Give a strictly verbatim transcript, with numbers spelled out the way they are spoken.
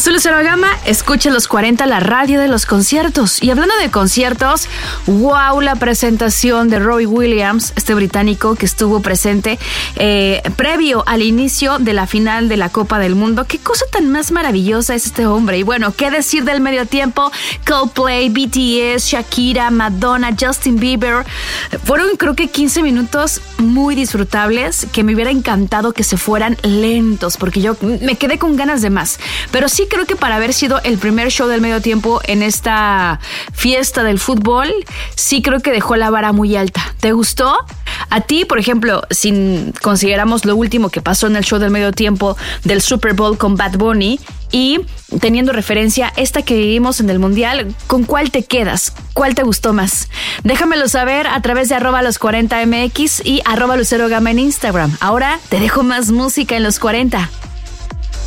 Soy Lucero Gama, escucha los cuarenta, la radio de los conciertos. Y hablando de conciertos, wow, la presentación de Robbie Williams, este británico que estuvo presente eh, previo al inicio de la final de la Copa del Mundo. Qué cosa tan más maravillosa es este hombre. Y bueno, qué decir del medio tiempo. Coldplay, B T S, Shakira, Madonna, Justin Bieber. Fueron creo que quince minutos muy disfrutables que me hubiera encantado que se fueran lentos porque yo me quedé con ganas de más. Pero sí creo que para haber sido el primer show del medio tiempo en esta fiesta del fútbol, sí creo que dejó la vara muy alta. ¿Te gustó? A ti, por ejemplo, si consideramos lo último que pasó en el show del medio tiempo del Super Bowl con Bad Bunny y teniendo referencia esta que vivimos en el Mundial, ¿con cuál te quedas? ¿Cuál te gustó más? Déjamelo saber a través de arroba los cuarenta M X y arroba Lucero Gama en Instagram. Ahora te dejo más música en los cuarenta.